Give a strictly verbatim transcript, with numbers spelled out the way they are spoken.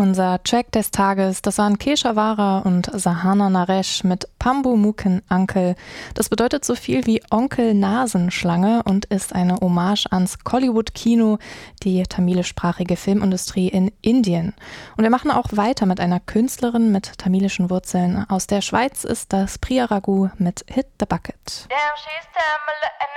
Unser Track des Tages, das waren Keshavara und Sahana Naresh mit Pambu Mukin Uncle. Das bedeutet so viel wie Onkel Nasenschlange und ist eine Hommage ans Kollywood-Kino, die tamilischsprachige Filmindustrie in Indien. Und wir machen auch weiter mit einer Künstlerin mit tamilischen Wurzeln. Aus der Schweiz ist das Priya Raghu mit Hit the Bucket. Damn, she's Tamil